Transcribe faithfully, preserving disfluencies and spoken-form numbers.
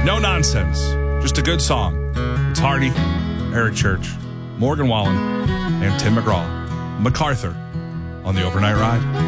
No nonsense. Just a good song. It's Hardy, Eric Church, Morgan Wallen, and Tim McGraw. MacArthur on the Overnight Ride.